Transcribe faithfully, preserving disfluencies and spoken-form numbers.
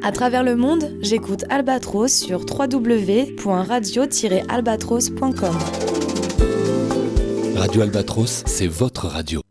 À travers le monde, j'écoute Albatros sur w w w point radio tiret albatros point com. Radio Albatros, c'est votre radio.